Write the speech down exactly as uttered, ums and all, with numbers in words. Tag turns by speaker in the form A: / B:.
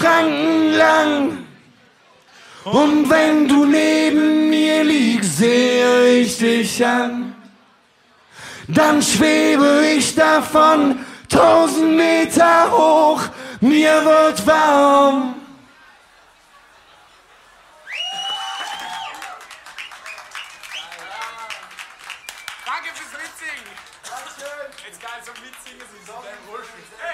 A: Gedanken lang. Und wenn du neben mir liegst, sehe ich dich an. Dann schwebe ich davon, tausend Meter hoch, mir wird warm.
B: Danke fürs Mitsingen. Dankeschön. Jetzt geil zum Mitsingen, es ist so ein Bullshit.